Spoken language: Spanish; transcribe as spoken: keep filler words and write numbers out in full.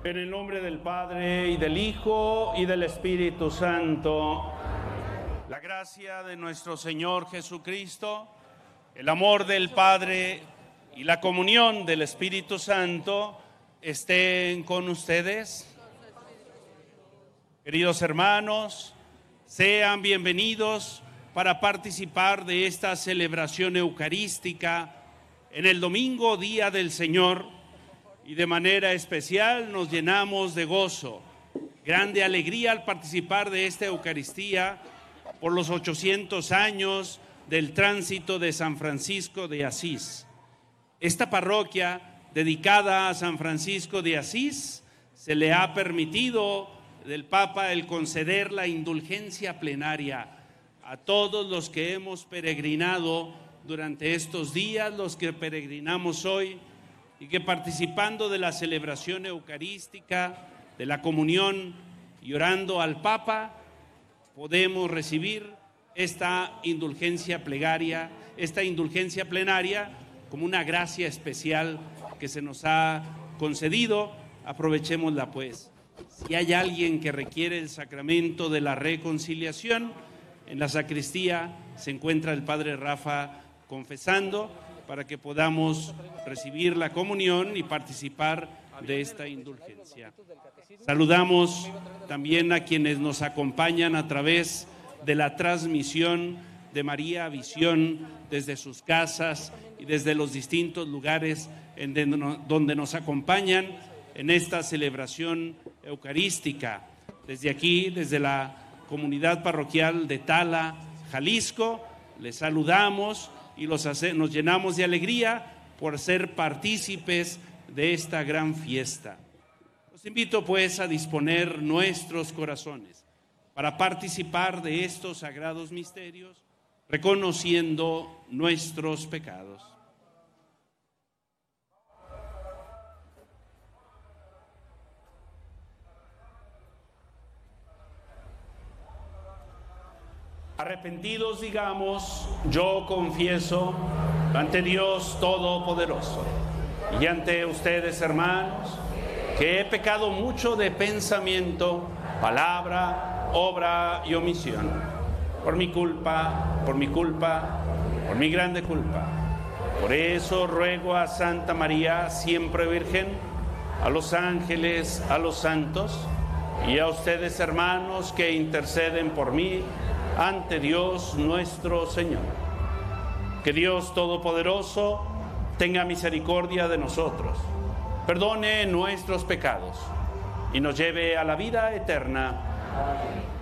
En el nombre del Padre, y del Hijo, y del Espíritu Santo. La gracia de nuestro Señor Jesucristo, el amor del Padre y la comunión del Espíritu Santo estén con ustedes. Queridos hermanos, sean bienvenidos para participar de esta celebración eucarística en el domingo, Día del Señor, y de manera especial nos llenamos de gozo, grande alegría al participar de esta Eucaristía por los ochocientos años del tránsito de San Francisco de Asís. Esta parroquia dedicada a San Francisco de Asís se le ha permitido del Papa el conceder la indulgencia plenaria a todos los que hemos peregrinado durante estos días, los que peregrinamos hoy, y que participando de la celebración eucarística, de la comunión y orando al Papa, podemos recibir esta indulgencia plegaria, esta indulgencia plenaria como una gracia especial que se nos ha concedido. Aprovechémosla pues. Si hay alguien que requiere el sacramento de la reconciliación, en la sacristía se encuentra el Padre Rafa confesando, para que podamos recibir la comunión y participar de esta indulgencia. Saludamos también a quienes nos acompañan a través de la transmisión de María Visión desde sus casas y desde los distintos lugares en donde nos acompañan en esta celebración eucarística. Desde aquí, desde la comunidad parroquial de Tala, Jalisco, les saludamos y los hace, nos llenamos de alegría por ser partícipes de esta gran fiesta. Los invito pues a disponer nuestros corazones para participar de estos sagrados misterios, reconociendo nuestros pecados. Arrepentidos digamos, yo confieso ante Dios Todopoderoso y ante ustedes, hermanos, que he pecado mucho de pensamiento, palabra, obra y omisión, por mi culpa, por mi culpa, por mi grande culpa. Por eso ruego a Santa María, siempre Virgen, a los ángeles, a los santos y a ustedes, hermanos, que interceden por mí ante Dios nuestro Señor. Que Dios Todopoderoso tenga misericordia de nosotros, perdone nuestros pecados y nos lleve a la vida eterna.